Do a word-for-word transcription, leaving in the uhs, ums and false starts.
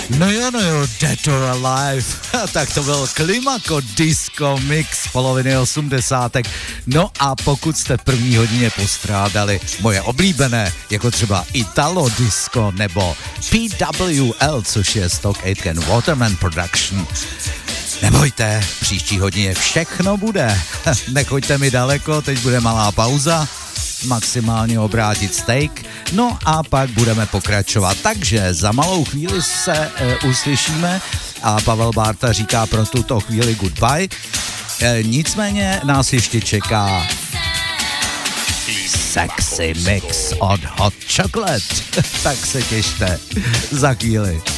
No jo, no jo, Dead or Alive, tak to byl Klimako Disco Mix poloviny osmdesátek. No a pokud jste v první hodině postrádali moje oblíbené, jako třeba Italo Disco nebo P W L, což je Stock Aitken Waterman Production, nebojte, v příští hodině všechno bude. Nechoďte mi daleko, teď bude malá pauza, maximálně obrátit steak, no a pak budeme pokračovat. Takže za malou chvíli se e, uslyšíme a Pavel Bárta říká pro tuto chvíli goodbye. E, nicméně nás ještě čeká Sexy Mix od Hot Chocolate. Tak se těšte za chvíli.